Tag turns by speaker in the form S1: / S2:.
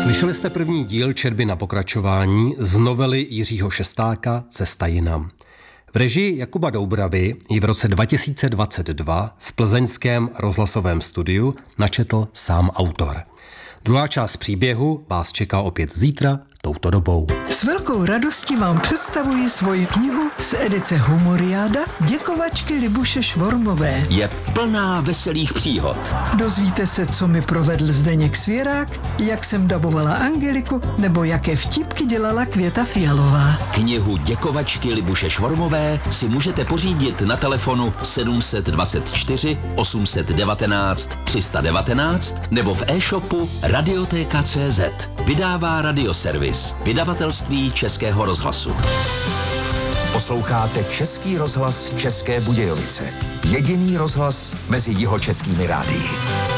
S1: Slyšeli jste první díl četby na pokračování z novely Jiřího Šestáka Cesta jinam. V režii Jakuba Doubravy ji v roce 2022 v plzeňském rozhlasovém studiu načetl sám autor. Druhá část příběhu vás čeká opět zítra touto dobou.
S2: S velkou radostí vám představuji svoji knihu z edice Humoriáda Děkovačky Libuše Švormové.
S3: Je plná veselých příhod.
S2: Dozvíte se, co mi provedl Zdeněk Svěrák, jak jsem dabovala Angeliku, nebo jaké vtipky dělala Květa Fialová.
S3: Knihu Děkovačky Libuše Švormové si můžete pořídit na telefonu 724 819 319 nebo v e-shopu Radioteka.cz. Vydává Radioservis, vydavatelství Českého rozhlasu.
S4: Posloucháte Český rozhlas České Budějovice. Jediný rozhlas mezi jihočeskými rádii.